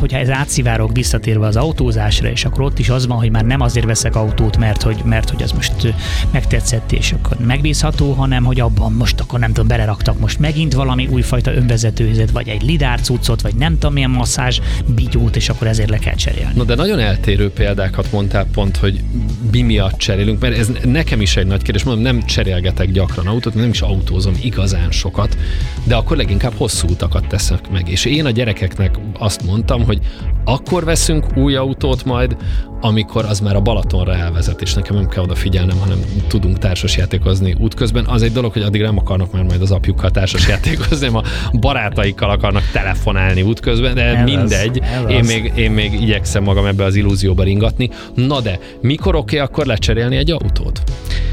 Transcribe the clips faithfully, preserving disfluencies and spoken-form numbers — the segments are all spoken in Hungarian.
hogyha ez átszivárog visszatérve az autózásra, és akkor ott is az van, hogy már nem azért veszek autót, mert hogy, mert hogy az most megtetszett, és akkor megbízható, hanem hogy abban most akkor nem tudom, beleraktak most megint valami újfajta önvezetőhizet, vagy egy lidár cuccot, vagy nem tudom milyen masszázs bigyót, és akkor ezért le kell cserélni. No, de nagyon eltérő példákat mondtál pont, hogy mi miatt cserélünk, mert ez nekem is egy nagy kérdés, mondom, nem cserélgetek gyakran autót, nem is autózom igazán sokat, de akkor leginkább hosszú utakat teszek meg. És én a gyerekeknek azt mondtam, hogy akkor veszünk új autót majd, amikor az már a Balatonra elvezet, és nekem nem kell odafigyelnem, hanem tudunk társasjátékozni útközben. Az egy dolog, hogy addig nem akarnak már majd az apjukkal társasjátékozni, hanem a barátaikkal akarnak telefonálni útközben, de el mindegy. Az, én, még, én még igyekszem magam ebbe az illúzióba ringatni. Na de, mikor oké okay, akkor lecserélni egy autót?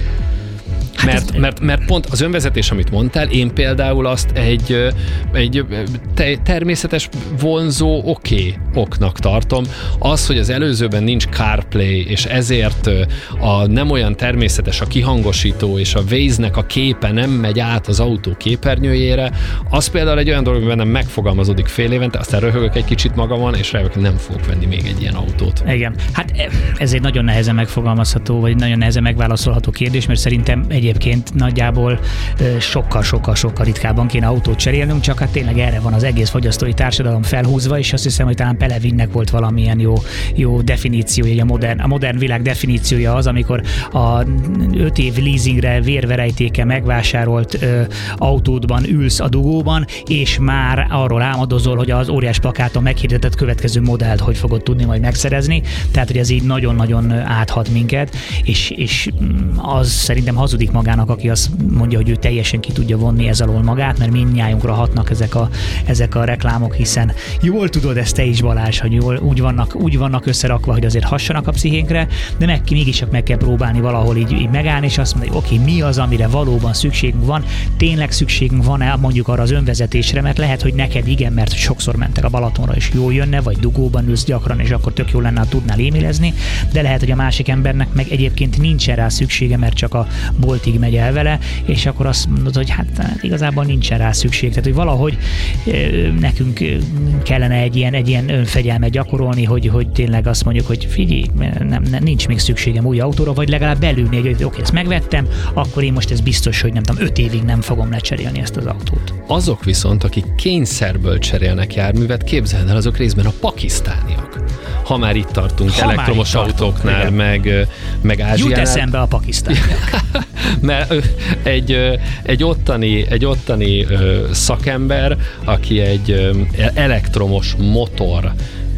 Hát mert, mert, mert pont az önvezetés, amit mondtál, én például azt egy, egy természetes vonzó oké okay, oknak tartom. Az, hogy az előzőben nincs CarPlay, és ezért a nem olyan természetes a kihangosító, és a Waze-nek a képe nem megy át az autó képernyőjére, az például egy olyan dolog, amiben nem megfogalmazódik fél évente, aztán röhögök egy kicsit magamon, és rájövök, hogy nem fogok venni még egy ilyen autót. Igen, hát ez egy nagyon nehezen megfogalmazható, vagy nagyon nehezen megválaszolható kérdés, mert szerintem egyébként nagyjából sokkal-sokkal-sokkal ritkábban kéne autót cserélnünk, csak hát tényleg erre van az egész fogyasztói társadalom felhúzva, és azt hiszem, hogy talán Pelevinnek volt valamilyen jó, jó definíciója, a modern, a modern világ definíciója az, amikor a öt év leasingre vérverejtéke megvásárolt ö, autódban ülsz a dugóban, és már arról álmodozol, hogy az óriás plakáton meghirdetett következő modellt hogy fogod tudni majd megszerezni, tehát hogy ez így nagyon-nagyon áthat minket, és, és az szerintem hazudik magának, aki azt mondja, hogy ő teljesen ki tudja vonni ez alól magát, mert mindnyájunkra hatnak ezek a, ezek a reklámok, hiszen jól tudod ezt te is, Balázs, hogy jól, úgy, vannak, úgy vannak összerakva, hogy azért hassanak a pszichénkre, de meg, mégis csak meg kell próbálni valahol így, így megállni, és azt mondani, hogy oké, okay, mi az, amire valóban szükségünk van, tényleg szükségünk van-e mondjuk arra az önvezetésre, mert lehet, hogy neked igen, mert sokszor mentek a Balatonra, és jól jönne, vagy dugóban ülsz gyakran, és akkor tök jó lenne, ha tudnál e-mailezni, de lehet, hogy a másik embernek meg egyébként nincsen rá szüksége, mert csak a boltig megy el vele, és akkor azt mondod, hogy hát, hát igazából nincsen rá szükség. Tehát, hogy valahogy e, nekünk kellene egy ilyen, egy ilyen önfegyelmet gyakorolni, hogy, hogy tényleg azt mondjuk, hogy figyelj, nem, nem, nincs még szükségem új autóra, vagy legalább belülni, hogy oké, okay, ezt megvettem, akkor én most ez biztos, hogy nem tudom, öt évig nem fogom lecserélni ezt az autót. Azok viszont, akik kényszerből cserélnek járművet, képzeld el, azok részben a pakisztániak. Ha már itt tartunk ha elektromos autóknál, tartunk, meg, meg Ázsiánál. Jut eszembe a pakisztániak. Mert egy, egy ottani, egy ottani szakember, aki egy elektromos motor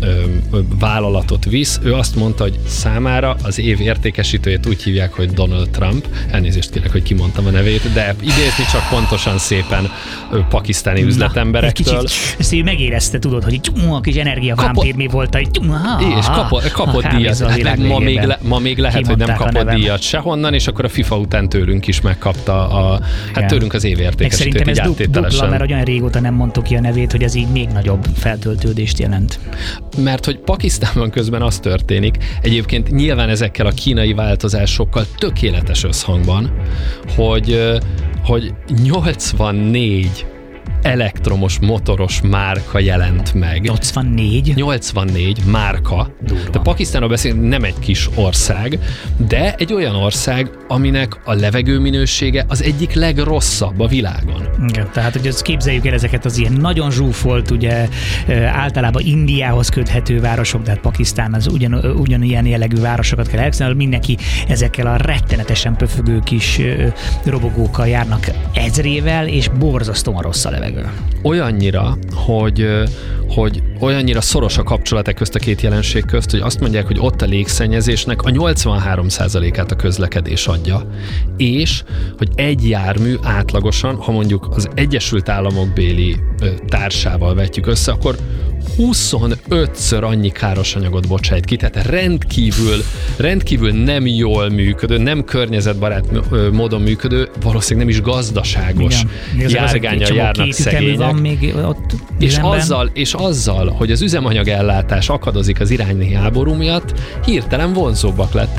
vállalatot visz, ő azt mondta, hogy számára az év értékesítőjét úgy hívják, hogy Donald Trump. Elnézést kérek, hogy kimondtam a nevét, de idézni csak pontosan szépen pakisztáni üzletemberektől. Na, ezt így megérezte, tudod, hogy a kis energiavámpír mi volt, hogy és kapott, kapott díjat. Hát ma, még le, ma még lehet, hogy nem kapott díjat sehonnan, és akkor a FIFA után tőlünk is megkapta a, hát tőlünk az év értékesítőt. Szerintem ez dupla, mert olyan régóta nem mondtuk ki a nevét, hogy ez így még nagyobb feltöltődést jelent. Mert hogy Pakisztánban közben az történik, egyébként nyilván ezekkel a kínai változásokkal tökéletes összhangban, hogy, hogy nyolcvannégy elektromos motoros márka jelent meg. nyolcvannégy? nyolcvannégy márka. Durva. De Pakisztánról beszélünk, nem egy kis ország, de egy olyan ország, aminek a levegő minősége az egyik legrosszabb a világon. Igen, tehát, hogy ezt képzeljük el ezeket az ilyen nagyon zsúfolt, ugye általában Indiához köthető városok, de hát Pakisztán az ugyan, ugyanilyen jellegű városokat kell elképzelni, mindenki ezekkel a rettenetesen pöfögő kis robogókkal járnak ezrével, és borzasztóan rossz a levegő. Olyannyira, hogy, hogy olyannyira szoros a kapcsolat közt a két jelenség közt, hogy azt mondják, hogy ott a légszennyezésnek a nyolcvanhárom százalékát a közlekedés adja, és hogy egy jármű átlagosan, ha mondjuk az Egyesült Államok béli társával vetjük össze, akkor huszonötször annyi káros anyagot bocsájt ki, tehát rendkívül, rendkívül nem jól működő, nem környezetbarát módon működő, valószínűleg nem is gazdaságos járgánnyal járnak szegények. Van még ott és, azzal, és azzal, hogy az üzemanyagellátás akadozik az irányi háború miatt, hirtelen vonzóbbak lettek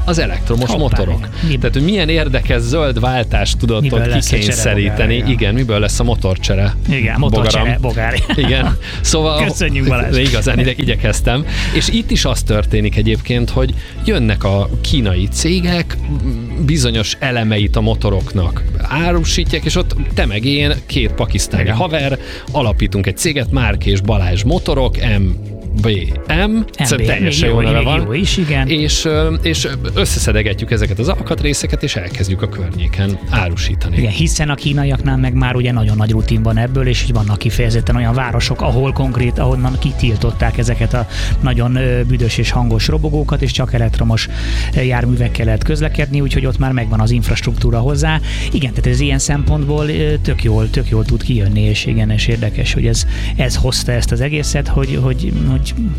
az elektromos Hoppá, motorok. igen. Tehát, hogy milyen érdekes zöld váltást tudod Miből ott kikényszeríteni. Igen. igen, miből lesz a motorcsere. Igen, motorcsere, bogár. Igen. Szóval köszönjük, Balázs. Igazán ide, igyekeztem. És itt is az történik egyébként, hogy jönnek a kínai cégek, bizonyos elemeit a motoroknak árusítják, és ott te meg én, két pakisztáni igen. haver, alapítunk egy céget, Márk és Balázs Motorok, M B M, szóval teljesen jó neve van, jó is, igen. És, és összeszedegetjük ezeket az alkatrészeket, és elkezdjük a környéken árusítani. Igen, hiszen a kínaiaknál meg már ugye nagyon nagy rutin van ebből, és vannak kifejezetten olyan városok, ahol konkrét, ahonnan kitiltották ezeket a nagyon büdös és hangos robogókat, és csak elektromos járművekkel lehet közlekedni, úgyhogy ott már megvan az infrastruktúra hozzá. Igen, tehát ez ilyen szempontból tök jól, tök jól tud kijönni, és igen, és érdekes, hogy ez, ez hozta ezt az egészet, hogy, hogy, hogy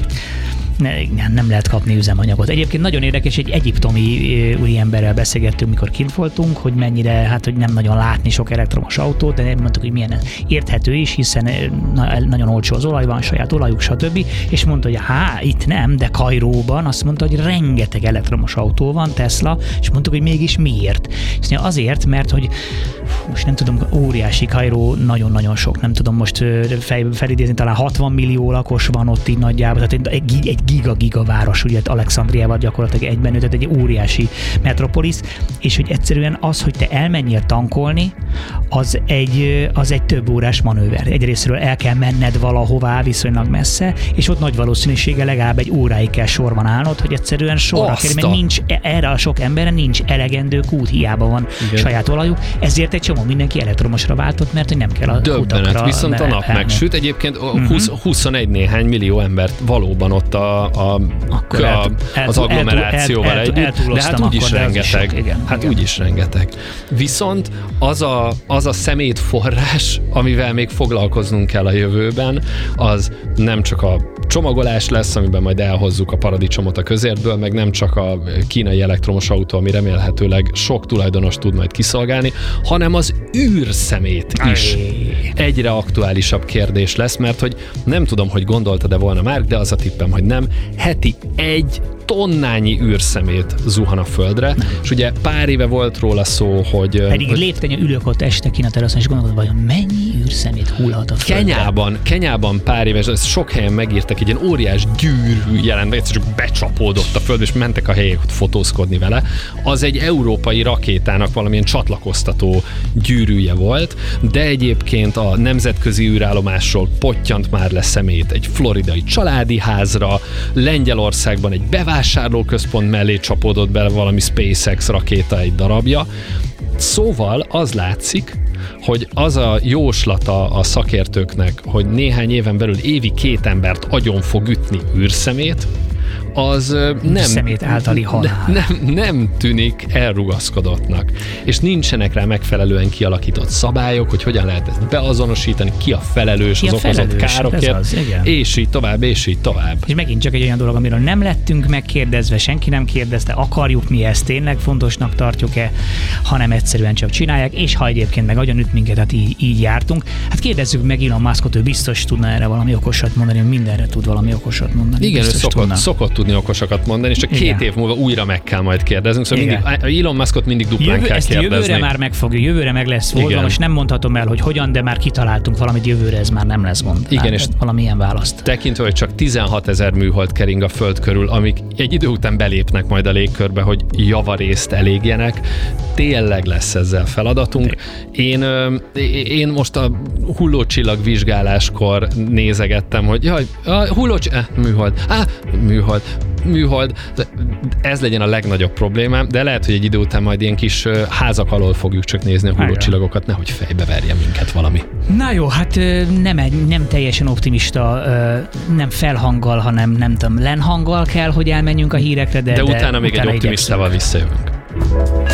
Ne, nem lehet kapni üzemanyagot. Egyébként nagyon érdekes, egy egyiptomi úri emberrel beszélgettünk, mikor kint voltunk, hogy mennyire, hát hogy nem nagyon látni sok elektromos autót, de mondtuk, hogy milyen érthető is, hiszen nagyon olcsó az olaj, van saját olajuk, stb. És mondta, hogy há, itt nem, de Kairóban azt mondta, hogy rengeteg elektromos autó van, Tesla, és mondtuk, hogy mégis miért. És azért, mert hogy most nem tudom, óriási Kairó, nagyon-nagyon sok, nem tudom most fel, felidézni, talán hatvan millió lakos van ott így nagyjából, tehát egy, egy giga-giga város, ugye Alexandriával gyakorlatilag egyben, tehát egy óriási metropolis, és hogy egyszerűen az, hogy te elmenjél tankolni, az egy, az egy több órás manőver. Egyrésztről el kell menned valahová viszonylag messze, és ott nagy valószínűséggel legalább egy óráig kell sorban állnod, hogy egyszerűen sorra kerül, mert nincs, erre a sok emberre nincs elegendő kút, hiába van igen. saját olajuk, ezért egy csomó mindenki elektromosra váltott, mert hogy nem kell a Döbbenet, viszont a nap megsüt. Egyébként uh-huh. huszonegy néhány millió embert valóban ott a, a, a, a az agglomerációval együtt, de hát úgyis rengeteg. Sok, igen, hát igen. úgyis rengeteg. Viszont az a, az a szemétforrás, amivel még foglalkoznunk kell a jövőben, az nem csak a csomagolás lesz, amiben majd elhozzuk a paradicsomot a közértből, meg nem csak a kínai elektromos autó, ami remélhetőleg sok tulajdonos tud majd kiszolgálni, hanem az űrszemét is egyre aktuálisabb kérdés lesz, mert hogy nem tudom, hogy gondoltad-e volna már, de az a tippem, hogy nem, heti egy tonnányi űrszemét zuhan a Földre, nem. És ugye pár éve volt róla szó, hogy... Pedig léptenye ülök ott este kín a teraszon, és gondolod, vajon mennyi űrszemét hullhat a Földre? Kenyában, Kenyában pár éve, ezt sok helyen megírtak, egy ilyen óriás gyűrű jelentve, egyszer csak becsapódott a Föld, és mentek a helyek ott fotózkodni vele. Az egy európai rakétának valamilyen csatlakoztató gyűrűje volt, de egyébként a nemzetközi űrállomásról pottyant már le szemét egy floridai családi házra, Lengyelországban egy bevásárlóközpont mellé csapódott bele valami SpaceX rakéta egy darabja. Szóval az látszik, hogy az a jóslata a szakértőknek, hogy néhány éven belül évi két embert agyon fog ütni űrszemét, az nem, szemét általi halál. Nem, nem tűnik elrugaszkodottnak. És nincsenek rá megfelelően kialakított szabályok, hogy hogyan lehet ezt beazonosítani, ki a felelős ki a az felelős, okozott károkért, az, és így tovább, és így tovább. És megint csak egy olyan dolog, amiről nem lettünk megkérdezve, senki nem kérdezte, akarjuk mi ezt, tényleg fontosnak tartjuk-e, hanem egyszerűen csak csinálják, és ha egyébként meg agyon üt minket, hát így, így jártunk. Hát kérdezzük meg Elon Muskot, ő biztos tudna erre valami okosat mondani, mindenre tud valami okosat mondani. Igen, ő szokott, szokott tudni okosakat mondani, és csak igen. két év múlva újra meg kell majd kérdeznünk. Szóval mindig, Elon Muskot mindig duplán Jövő, kell ezt kérdezni. Jövőre már megfogja, jövőre meg lesz volna. Most nem mondhatom el, hogy hogyan, de már kitaláltunk valamit, jövőre ez már nem lesz gond. Igen, és valamilyen választ. Tekintve, hogy csak tizenhatezer műhold kering a Föld körül, amik egy idő után belépnek majd a légkörbe, hogy javarészt elégjenek, tényleg lesz ezzel feladatunk. Én, én most a hullócsillag vizsgáláskor nézegettem, hogy jaj, a hullócsillag, eh, műhold, ah, műhold, műhold, ez legyen a legnagyobb problémám, de lehet, hogy egy idő után majd ilyen kis házak alól fogjuk csak nézni a hullócsillagokat, nehogy fejbe verje minket valami. Na jó, hát nem, egy, nem teljesen optimista, nem felhanggal, hanem nem tudom, lenhanggal kell, hogy elmenjünk a hírekre, de, de, de utána de még utána egy optimistával visszajövünk.